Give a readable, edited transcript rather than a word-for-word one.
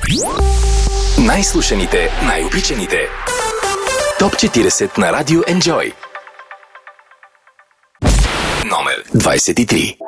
Най-слушаните, най-обичаните. Топ 40 на Радио Enjoy. Номер 23.